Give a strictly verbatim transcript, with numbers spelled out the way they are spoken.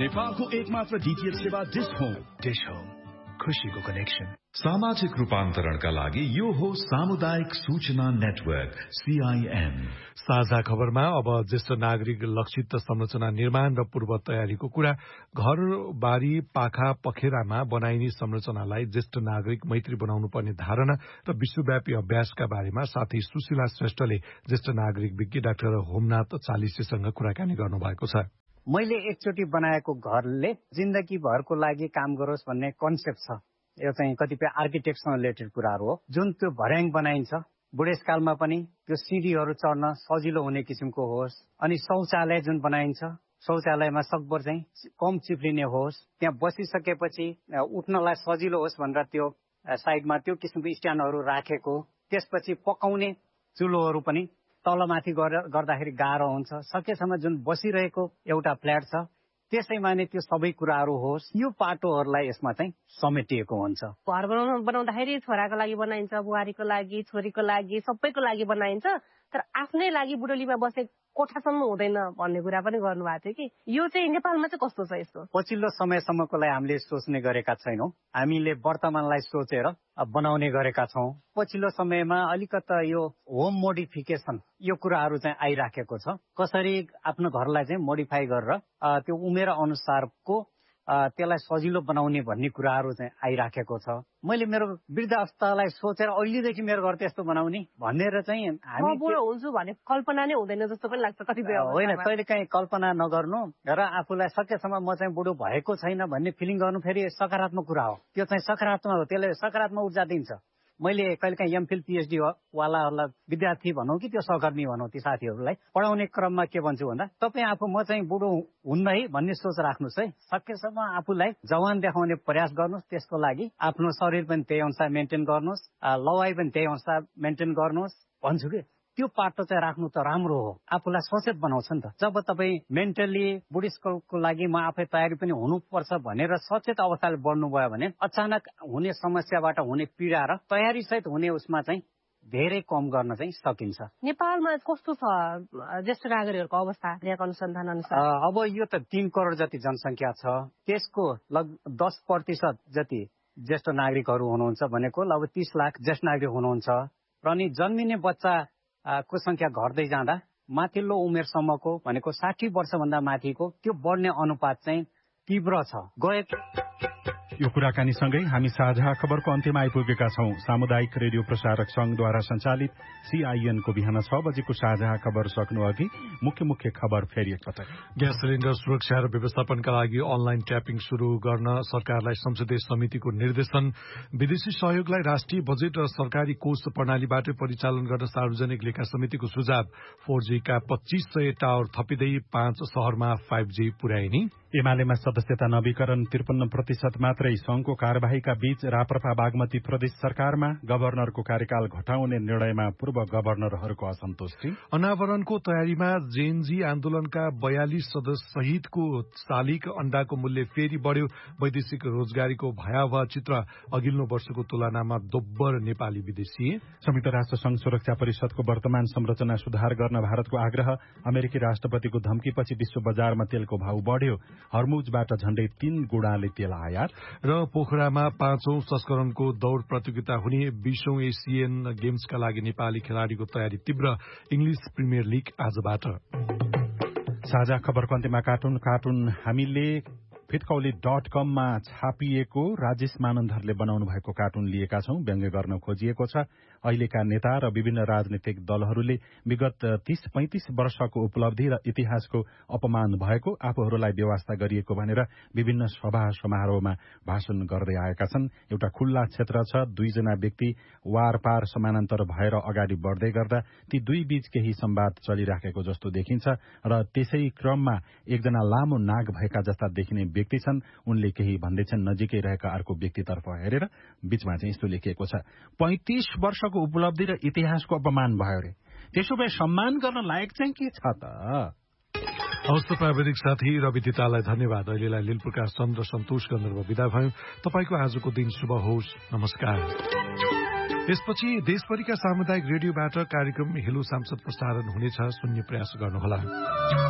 नेपालको एकमात्र डीटीएच सेवा डिश होम। डिश होम, खुशीको कनेक्सन। सामाजिक रूपान्तरणका लागि यो हो सामुदायिक सूचना नेटवर्क सीआईएन। साझा खबरमा अब ज्येष्ठ नागरिक लक्षित संरचना निर्माण र पूर्व तयारीको कुरा। घर बारी पाखा पखेरामा बनाइने संरचनालाई ज्येष्ठ नागरिक मैत्री बनाउनु पर्ने धारणा र विश्वव्यापी अभ्यासका बारेमा साथै सुशीला श्रेष्ठले ज्येष्ठ नागरिक विज्ञ डाक्टर होमनाथ चालिसेसँग कुराकानी गर्नुभएको छ। मैले एकचोटि बनाएको घरले जिन्दगी भरको लागि काम गरोस् भन्ने कन्सेप्ट छ। यो चाहिँ कतिपय आर्किटेक्टसँग रिलेटेड कुराहरू हो जुन त्यो भर्याङ बनाइन्छ। बुढेसकालमा पनि त्यो सिडीहरू चढ्न सजिलो हुने किसिमको होस्। अनि शौचालय जुन बनाइन्छ, शौचालयमा सकभर चाहिँ कम चिप्लिने होस्। त्यहाँ बसिसकेपछि उठ्नलाई सजिलो होस् भनेर त्यो साइडमा त्यो किसिमको स्ट्यान्डहरू राखेको। त्यसपछि पकाउने चुलोहरू पनि तलमाथि गर्दाखेरि गाह्रो हुन्छ। सकेसम्म जुन बसिरहेको एउटा फ्ल्याट छ त्यसैमा नै त्यो सबै कुराहरू होस्। यो पाटोहरूलाई यसमा चाहिँ समेटिएको हुन्छ। घर बनाउनु बनाउँदाखेरि छोराको लागि बनाइन्छ, बुहारीको लागि, छोरीको लागि, सबैको लागि बनाइन्छ। तर आफ्नै लागि बुढोलीमा बसे कोठासम्म हुँदैन भन्ने कुरा पनि गर्नुभएको थियो कि यो चाहिँ नेपालमा चाहिँ कस्तो छ यस्तो? पछिल्लो समयसम्मको लागि हामीले सोच्ने गरेका छैनौँ। हामीले वर्तमानलाई सोचेर बनाउने गरेका छौँ। पछिल्लो समयमा अलिकता यो होम मोडिफिकेसन यो कुराहरू चाहिँ आइराखेको छ। कसरी आफ्नो घरलाई चाहिँ मोडिफाई गरेर त्यो उमेर अनुसारको त्यसलाई सजिलो बनाउने भन्ने कुराहरू चाहिँ आइराखेको छ। मैले मेरो वृद्ध अवस्थालाई सोचेर अहिलेदेखि मेरो घर त्यस्तो बनाउने भनेर चाहिँ हामी बुढो हुन्छु भने कल्पना नै हुँदैन जस्तो पनि लाग्छ कतिपय। होइन, कहिले काहीँ कल्पना नगर्नु र आफूलाई सकेसम्म म चाहिँ बुढो भएको छैन भन्ने फिलिङ गर्नु फेरि सकारात्मक कुरा हो। त्यो चाहिँ सकारात्मक हो, त्यसले सकारात्मक ऊर्जा दिन्छ। मैले कहिलेकाहीँ एमफिल पिएचडी वालाहरूलाई विद्यार्थी भनौँ कि त्यो सहकर्मी भनौँ ती साथीहरूलाई पढाउने क्रममा के भन्छु भन्दा तपाईँ आफू म चाहिँ बुढो हुन्न है भन्ने सोच राख्नुहोस् है। सकेसम्म आफूलाई जवान देखाउने प्रयास गर्नुहोस्। त्यसको लागि आफ्नो शरीर पनि त्यही अनुसार मेन्टेन गर्नुहोस्, लवाइ पनि त्यही अनुसार मेन्टेन गर्नुहोस् भन्छु कि त्यो पाटो चाहिँ राख्नु त राम्रो हो। आफूलाई सचेत बनाउँछ नि त। जब तपाईँ मेन्टली बुढेसकालको लागि म आफै तयारी पनि हुनुपर्छ भनेर सचेत अवस्थाले बढ्नुभयो भने अचानक हुने समस्याबाट हुने पीडा र तयारी सहित हुने उसमा चाहिँ धेरै कम गर्न चाहिँ सकिन्छ। नेपालमा कस्तो छ ज्येष्ठ नागरिकहरूको अवस्था यहाँको अनुसन्धान अनुसार? अब यो त तीन करोड जति जनसङ्ख्या छ। त्यसको लगभग दस प्रतिशत जति ज्येष्ठ नागरिकहरू हुनुहुन्छ भनेको अब तीस लाख ज्येष्ठ नागरिक हुनुहुन्छ। र अनि जन्मिने बच्चा को संख्या घट्दै जाँदा माथिल्लो उमेरसम्मको भनेको साठी वर्षभन्दा माथिको त्यो बढ्ने अनुपात चाहिँ तीव्र छ। गए यो कुराकानी सँगै हामी साझा खबरको अन्त्यमा आइपुगेका छौं। सामुदायिक रेडियो प्रसारक संघद्वारा सञ्चालित सीआईएनको बिहान छ बजेको साझा खबर सक्नु अघि मुख्य मुख्य खबर फेरि एकपटक। ग्यास सिलिन्डर सुरक्षा र व्यवस्थापनका लागि अनलाइन ट्यापिङ शुरू गर्न सरकारलाई संसदीय समितिको निर्देशन। विदेशी सहयोगलाई राष्ट्रिय बजेट र सरकारी कोष प्रणालीबाटै परिचालन गर्न सार्वजनिक लेखा समितिको सुझाव। फोर जी का पच्चीस सय टावर थपिँदै पाँच शहरमा फाइभ जी पुर्याइने। एमालेमा सदस्यता नवीकरण त्रिपन्न प्रतिशत मात्रै। संघको कार्यवाहीका बीच राप्रपा बागमती प्रदेश सरकारमा गभर्नरको कार्यकाल घटाउने निर्णयमा पूर्व गभर्नरहरूको असन्तुष्टि। अनावरणको तयारीमा जेएनजी आन्दोलनका बयालीस सदस्य सहितको शालिग अण्डाको मूल्य फेरि बढ्यो। वैदेशिक रोजगारीको भयावह चित्र। अघिल्लो वर्षको तुलनामा दोब्बर नेपाली विदेशी। संयुक्त राष्ट्र संघ सुरक्षा परिषदको वर्तमान संरचना सुधार गर्न भारतको आग्रह। अमेरिकी राष्ट्रपतिको धम्कीपछि विश्व बजारमा तेलको भाव बढ्यो। हर्मुजबाट झण्डै तीन गुणाले तेल आयात। र पोखरामा पाँचौं संस्करणको दौड़ प्रतियोगिता हुने। बीसौं एसियन गेम्सका लागि नेपाली खेलाड़ीको तयारी तीव्र। English premier league आजबाट। साझा खबरको अन्त्यमा कार्टुन कार्टुन हामीले फिटकौली डट कममा छापिएको राजेश मानन्धरले बनाउनु भएको कार्टुन लिएका छौं। व्यङ्ग्य गर्न खोजिएको छ। अहिलेका नेता र विभिन्न राजनीतिक दलहरूले विगत तीस पैंतीस वर्षको उपलब्धि र इतिहासको अपमान भएको आफूहरूलाई व्यवस्था गरिएको भनेर विभिन्न सभा समारोहमा भाषण गर्दै आएका छन्। एउटा खुल्ला क्षेत्र छ। दुईजना व्यक्ति वारपार समानान्तर भएर अगाडि बढ्दै गर्दा ती दुई बीच केही संवाद चलिराखेको जस्तो देखिन्छ र त्यसै क्रममा एकजना लामो नाग भएका जस्ता देखिने व्यक्ति छन्। उनले केही भन्दैछन् नजिकै रहेका अर्को व्यक्तितर्फ हेरेर। बीचमा चाहिँ यस्तो लेखिएको छ, पैंतीस वर्षको उपलब्धि र इतिहासको अपमान भयो रे, त्यसो भए सम्मान गर्न लायक चाहिँ के छ त? हवस्, प्राविधिक साथी रवि दितालाई धन्यवाद। अहिलेलाई लील प्रकाश चन्द्र सन्तोष गन्धर्व विदा भयो। तपाईँको आजको दिन शुभ होस्। नमस्कार। यसपछि देशभरिका सामुदायिक रेडियोबाट कार्यक्रम हेलो सांसद प्रसारण हुनेछ। सुन्ने प्रयास गर्नुहोला।